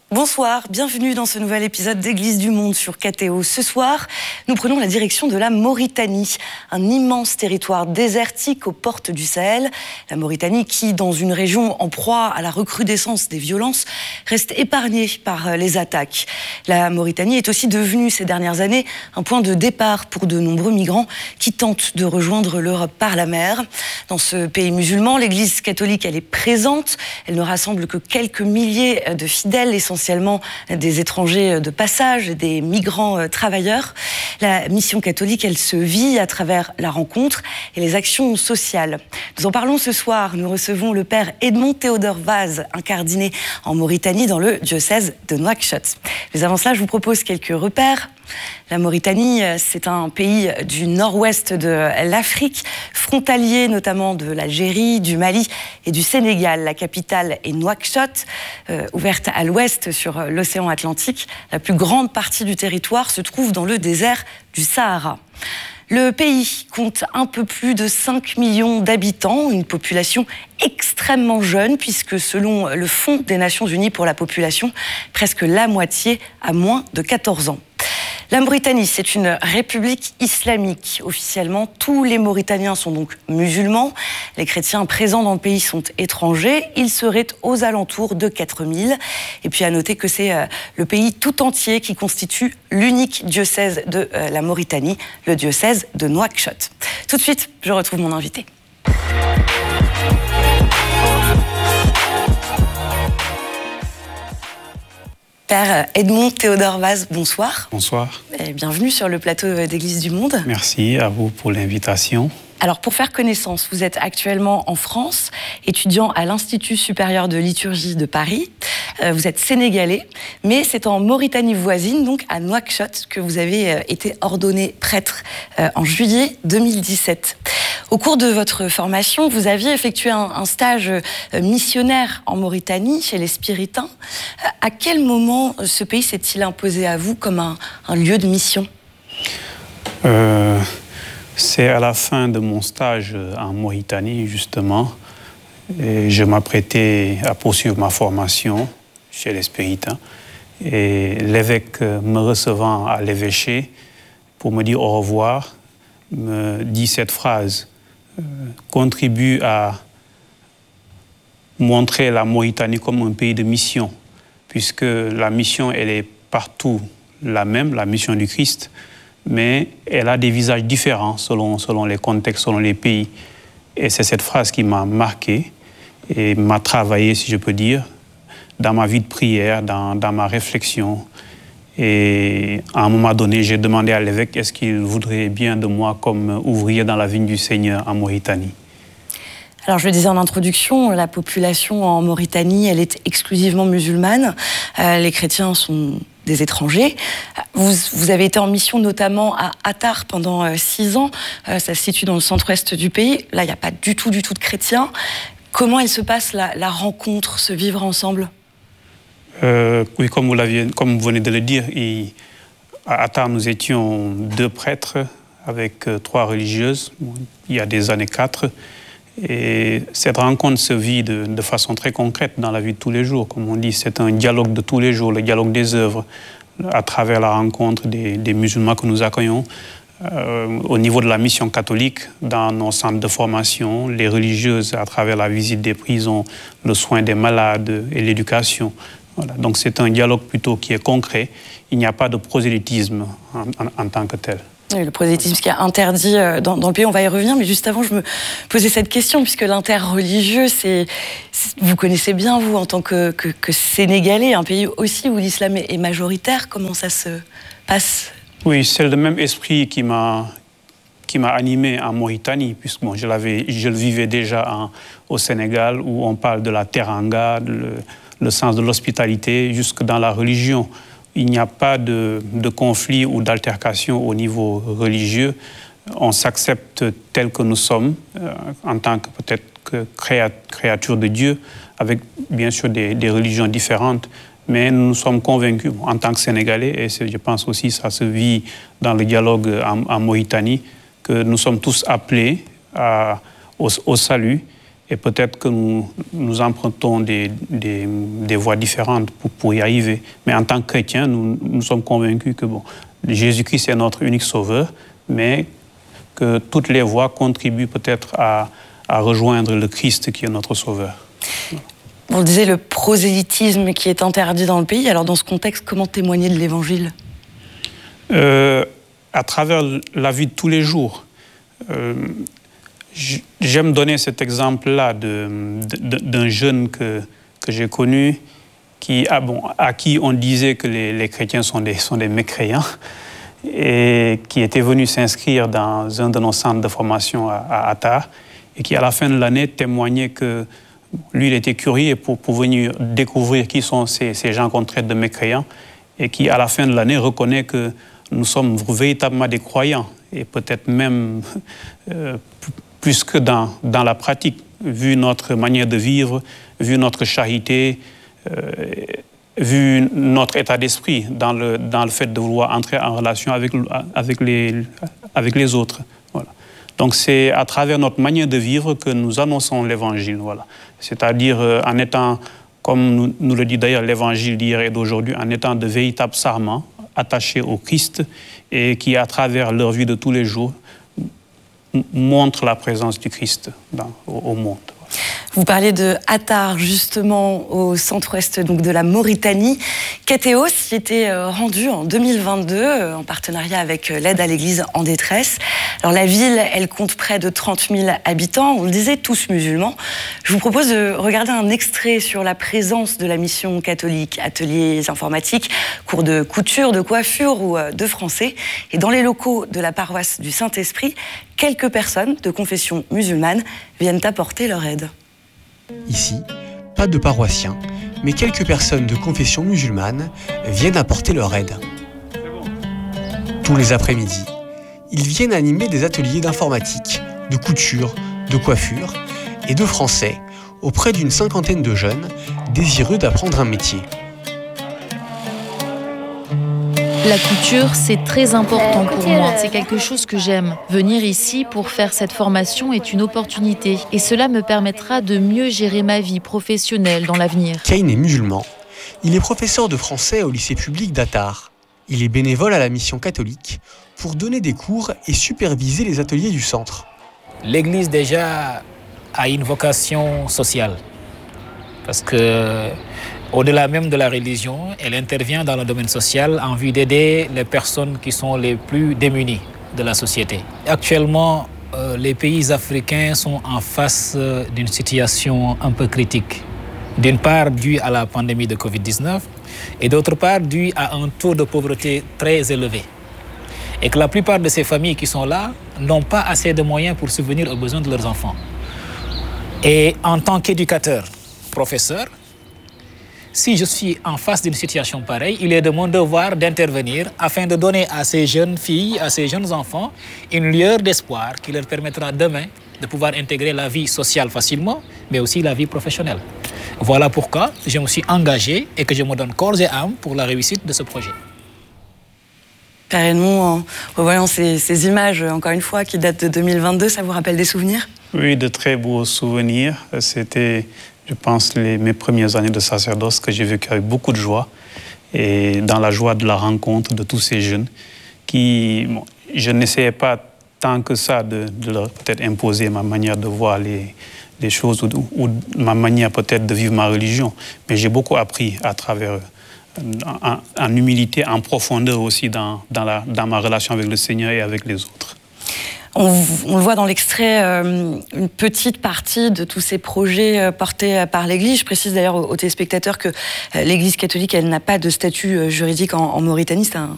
Bonsoir, bienvenue dans ce nouvel épisode d'Église du Monde sur KTO. Ce soir, nous prenons la direction de la Mauritanie, un immense territoire désertique aux portes du Sahel. La Mauritanie qui, dans une région en proie à la recrudescence des violences, reste épargnée par les attaques. La Mauritanie est aussi devenue ces dernières années un point de départ pour de nombreux migrants qui tentent de rejoindre l'Europe par la mer. Dans ce pays musulman, l'Église catholique, elle est présente. Elle ne rassemble que quelques milliers de fidèles, essentiellement des étrangers de passage, des migrants travailleurs. La mission catholique, elle se vit à travers la rencontre et les actions sociales. Nous en parlons ce soir. Nous recevons le père Edmond Théodore Vaz, incardiné en Mauritanie dans le diocèse de Nouakchott. Mais avant cela, je vous propose quelques repères. La Mauritanie, c'est un pays du nord-ouest de l'Afrique, frontalier notamment de l'Algérie, du Mali et du Sénégal. La capitale est Nouakchott, ouverte à l'ouest sur l'océan Atlantique. La plus grande partie du territoire se trouve dans le désert du Sahara. Le pays compte un peu plus de 5 millions d'habitants, une population extrêmement jeune, puisque selon le Fonds des Nations Unies pour la population, presque la moitié a moins de 14 ans. La Mauritanie, c'est une république islamique. Officiellement, tous les Mauritaniens sont donc musulmans. Les chrétiens présents dans le pays sont étrangers. Ils seraient aux alentours de 4000. Et puis à noter que c'est le pays tout entier qui constitue l'unique diocèse de la Mauritanie, le diocèse de Nouakchott. Tout de suite, je retrouve mon invité. Père Edmond Théodore Vaz, bonsoir. Bonsoir. Et bienvenue sur le plateau d'Église du Monde. Merci à vous pour l'invitation. Alors, pour faire connaissance, vous êtes actuellement en France, étudiant à l'Institut supérieur de liturgie de Paris. Vous êtes sénégalais, mais c'est en Mauritanie voisine, donc à Nouakchott, que vous avez été ordonné prêtre en juillet 2017. Au cours de votre formation, vous aviez effectué un stage missionnaire en Mauritanie, chez les Spiritains. À quel moment ce pays s'est-il imposé à vous comme un lieu de mission ? C'est à la fin de mon stage en Mauritanie, justement. Et je m'apprêtais à poursuivre ma formation chez les Spiritains. Et l'évêque me recevant à l'évêché pour me dire au revoir, me dit cette phrase, contribue à montrer la Mauritanie comme un pays de mission, puisque la mission, elle est partout la même, la mission du Christ, mais elle a des visages différents selon les contextes, selon les pays. Et c'est cette phrase qui m'a marqué et m'a travaillé, si je peux dire, dans ma vie de prière, dans ma réflexion. Et à un moment donné, j'ai demandé à l'évêque est-ce qu'il voudrait bien de moi comme ouvrier dans la vigne du Seigneur en Mauritanie. Alors, je le disais en introduction, la population en Mauritanie, elle est exclusivement musulmane. Les chrétiens sont des étrangers. Vous avez été en mission notamment à Attar pendant 6 ans. Ça se situe dans le centre-ouest du pays. Là, il n'y a pas du tout de chrétiens. Comment elle se passe, la rencontre, ce vivre ensemble ? Oui, comme vous venez de le dire, à Attar, nous étions 2 prêtres avec 3 religieuses, il y a des années 4. Et cette rencontre se vit de façon très concrète dans la vie de tous les jours. Comme on dit, c'est un dialogue de tous les jours, le dialogue des œuvres, à travers la rencontre des musulmans que nous accueillons. Au niveau de la mission catholique, dans nos centres de formation, les religieuses, à travers la visite des prisons, le soin des malades et l'éducation. Voilà. Donc c'est un dialogue plutôt qui est concret. Il n'y a pas de prosélytisme en tant que tel. Le prosélytisme qui est interdit dans le pays, on va y revenir, mais juste avant, je me posais cette question, puisque l'interreligieux, vous connaissez bien, vous, en tant que Sénégalais, un pays aussi où l'islam est majoritaire, comment ça se passe ? Oui, c'est le même esprit qui m'a animé en Mauritanie, puisque je le vivais déjà au Sénégal, où on parle de la teranga, le sens de l'hospitalité, jusque dans la religion. Il n'y a pas de conflit ou d'altercation au niveau religieux. On s'accepte tel que nous sommes, en tant que peut-être que créature de Dieu, avec bien sûr des religions différentes. Mais nous sommes convaincus, en tant que Sénégalais, et je pense aussi que ça se vit dans le dialogue en Mauritanie, que nous sommes tous appelés au salut Et peut-être que nous empruntons des voies différentes pour y arriver. Mais en tant que chrétiens, nous sommes convaincus que Jésus-Christ est notre unique sauveur, mais que toutes les voies contribuent peut-être à rejoindre le Christ qui est notre sauveur. Vous disiez le prosélytisme qui est interdit dans le pays. Alors dans ce contexte, comment témoigner de l'Évangile ? À travers la vie de tous les jours. J'aime donner cet exemple-là d'un jeune que j'ai connu à qui on disait que les chrétiens sont des mécréants et qui était venu s'inscrire dans un de nos centres de formation à Attar et qui, à la fin de l'année, témoignait que lui, il était curieux pour venir découvrir qui sont ces gens qu'on traite de mécréants et qui, à la fin de l'année, reconnaît que nous sommes véritablement des croyants et peut-être même plus que dans la pratique, vu notre manière de vivre, vu notre charité, vu notre état d'esprit dans le fait de vouloir entrer en relation avec les autres. Voilà. Donc c'est à travers notre manière de vivre que nous annonçons l'Évangile. Voilà. C'est-à-dire en étant, comme nous le dit d'ailleurs l'Évangile d'hier et d'aujourd'hui, en étant de véritables sarments attachés au Christ et qui, à travers leur vie de tous les jours, montrent la présence du Christ au monde. Vous parlez de Attar, justement, au centre-ouest donc, de la Mauritanie. Katéos y était rendu en 2022, en partenariat avec l'aide à l'Église en détresse. Alors la ville, elle compte près de 30 000 habitants, on le disait, tous musulmans. Je vous propose de regarder un extrait sur la présence de la mission catholique, ateliers informatiques, cours de couture, de coiffure ou de français. Et dans les locaux de la paroisse du Saint-Esprit, quelques personnes de confession musulmane viennent apporter leur aide. Ici, pas de paroissiens, mais quelques personnes de confession musulmane viennent apporter leur aide. Tous les après-midi, ils viennent animer des ateliers d'informatique, de couture, de coiffure et de français auprès d'une cinquantaine de jeunes désireux d'apprendre un métier. La couture, c'est très important pour moi. C'est quelque chose que j'aime. Venir ici pour faire cette formation est une opportunité et cela me permettra de mieux gérer ma vie professionnelle dans l'avenir. Kane est musulman. Il est professeur de français au lycée public d'Attar. Il est bénévole à la mission catholique pour donner des cours et superviser les ateliers du centre. L'Église déjà a une vocation sociale parce que au-delà même de la religion, elle intervient dans le domaine social en vue d'aider les personnes qui sont les plus démunies de la société. Actuellement, les pays africains sont en face d'une situation un peu critique. D'une part, due à la pandémie de Covid-19 et d'autre part, due à un taux de pauvreté très élevé. Et que la plupart de ces familles qui sont là n'ont pas assez de moyens pour subvenir aux besoins de leurs enfants. Et en tant qu'éducateur, professeur, si je suis en face d'une situation pareille, il est de mon devoir d'intervenir afin de donner à ces jeunes filles, à ces jeunes enfants, une lueur d'espoir qui leur permettra demain de pouvoir intégrer la vie sociale facilement, mais aussi la vie professionnelle. Voilà pourquoi je me suis engagé et que je me donne corps et âme pour la réussite de ce projet. Père Edmond, en revoyant ces images, encore une fois, qui datent de 2022, ça vous rappelle des souvenirs ? Oui, de très beaux souvenirs. C'était, je pense, mes premières années de sacerdoce que j'ai vécu avec beaucoup de joie et dans la joie de la rencontre de tous ces jeunes qui, je n'essayais pas tant que ça de leur peut-être imposer ma manière de voir les choses ou ma manière peut-être de vivre ma religion, mais j'ai beaucoup appris à travers eux. En humilité, en profondeur aussi dans ma relation avec le Seigneur et avec les autres. On le voit dans l'extrait, une petite partie de tous ces projets portés par l'Église. Je précise d'ailleurs aux téléspectateurs que l'Église catholique, elle n'a pas de statut juridique en Mauritanie. C'est